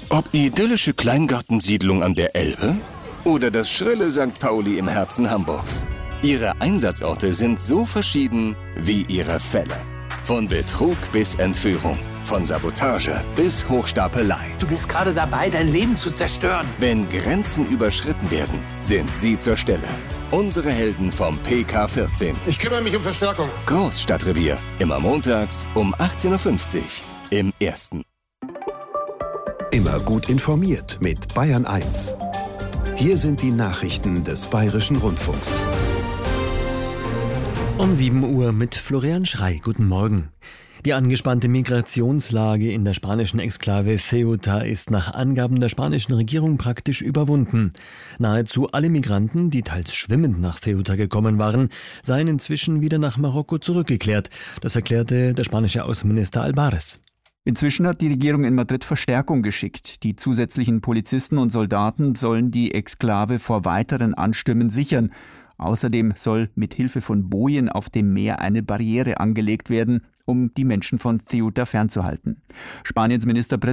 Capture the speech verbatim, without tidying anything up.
Ob idyllische Kleingartensiedlung an der Elbe oder das schrille Sankt Pauli im Herzen Hamburgs. Ihre Einsatzorte sind so verschieden wie ihre Fälle. Von Betrug bis Entführung, von Sabotage bis Hochstapelei. Du bist gerade dabei, dein Leben zu zerstören. Wenn Grenzen überschritten werden, sind sie zur Stelle. Unsere Helden vom P K vierzehn. Ich kümmere mich um Verstärkung. Großstadtrevier. Immer montags um achtzehn Uhr fünfzig im Ersten. Immer gut informiert mit Bayern eins. Hier sind die Nachrichten des Bayerischen Rundfunks. Um sieben Uhr mit Florian Schrey. Guten Morgen. Die angespannte Migrationslage in der spanischen Exklave Ceuta ist nach Angaben der spanischen Regierung praktisch überwunden. Nahezu alle Migranten, die teils schwimmend nach Ceuta gekommen waren, seien inzwischen wieder nach Marokko zurückgekehrt. Das erklärte der spanische Außenminister Álvarez. Inzwischen hat die Regierung in Madrid Verstärkung geschickt. Die zusätzlichen Polizisten und Soldaten sollen die Exklave vor weiteren Anstürmen sichern. Außerdem soll mit Hilfe von Bojen auf dem Meer eine Barriere angelegt werden, um die Menschen von Ceuta fernzuhalten. Spaniens Ministerpräsident